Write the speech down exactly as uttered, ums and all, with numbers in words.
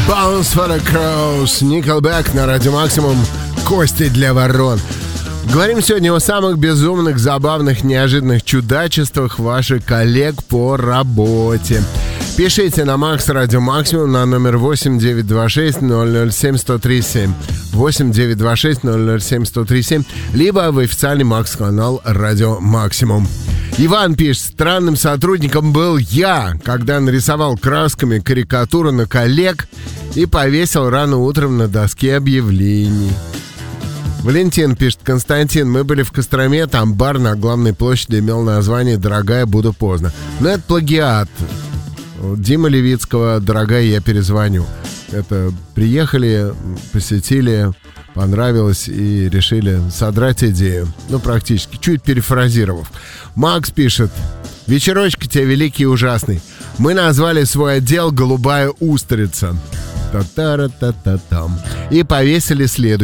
Bounce for the Crows, Nickelback на Радио Максимум, Кости для ворон. Говорим сегодня о самых безумных, забавных, неожиданных чудачествах ваших коллег по работе. Пишите на Макс Радио Максимум на номер восемь девятьсот двадцать шесть ноль ноль семь сто тридцать семь, восемь девятьсот двадцать шесть ноль ноль семь сто тридцать семь, либо в официальный Макс-канал Радио Максимум. Иван пишет: странным сотрудником был я, когда нарисовал красками карикатуру на коллег и повесил рано утром на доске объявлений. Валентин пишет: Константин, мы были в Костроме, там бар на главной площади имел название «Дорогая, буду поздно». Но это плагиат. Дима Левицкого «Дорогая, я перезвоню». Это приехали, посетили, понравилось и решили содрать идею. Ну, практически, чуть перефразировав. Макс пишет: вечерочек тебе великий и ужасный. Мы назвали свой отдел «Голубая устрица». Та-та-ра-та-та-там. И повесили следующее.